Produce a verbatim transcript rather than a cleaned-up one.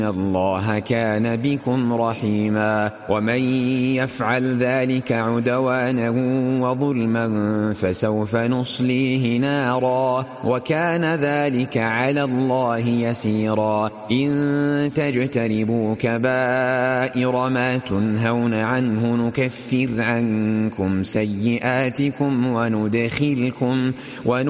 الله كان بكم رحيما ومن يفعل ذلك عدوانا وظلما فسوف نصليه نارا وكان ذلك على الله يسيرا إن تجتنبوا كبائر ما تنهون عنه نكفر عنكم سيئاتكم وندخلكم, وندخلكم